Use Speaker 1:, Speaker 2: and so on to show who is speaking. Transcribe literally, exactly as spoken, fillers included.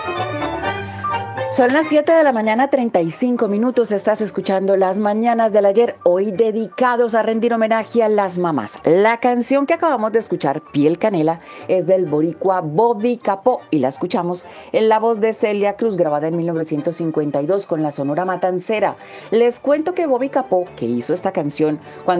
Speaker 1: Son las siete de la mañana, treinta y cinco minutos. Estás escuchando Las Mañanas del Ayer, hoy dedicados a rendir homenaje a las mamás. La canción que acabamos de escuchar, Piel Canela, es del boricua Bobby Capó y la escuchamos en la voz de Celia Cruz, grabada en mil novecientos cincuenta y dos con la Sonora Matancera. Les cuento que Bobby Capó, que hizo esta canción cuando